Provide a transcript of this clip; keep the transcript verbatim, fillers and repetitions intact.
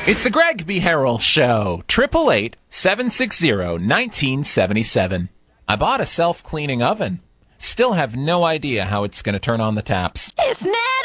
It's the Greg B. Harrell Show. Triple eight seven six zero nineteen seventy seven. I bought a self-cleaning oven. Still have no idea how it's going to turn on the taps. It's not